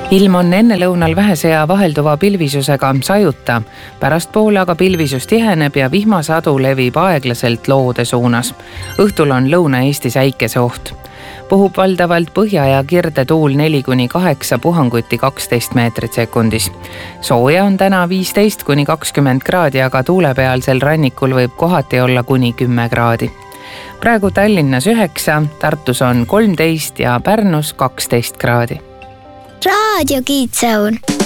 Ilm on ennelõunal vähese ja vahelduva pilvisusega sajuta. Pärastpoole aga pilvisus tiheneb ja vihmasadu levib aeglaselt loode suunas. Õhtul on Lõuna-Eestis äikeseoht. Puhub valdavalt põhja- ja kirdetuul 4-8, puhanguti 12 meetrit sekundis. Sooja on täna 15-20 kraadi, aga tuulepealsel rannikul võib kohati olla kuni 10 kraadi. Praegu Tallinnas 9, Tartus on 13 ja Pärnus 12 kraadi. Raadio Kiidsaun.